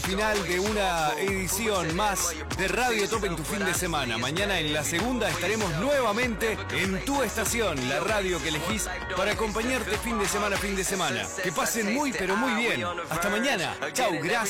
Final de una edición más de Radio Top en tu fin de semana. Mañana en la segunda estaremos nuevamente en tu estación, la radio que elegís para acompañarte fin de semana. Que pasen muy pero muy bien. Hasta mañana. Chau, gracias.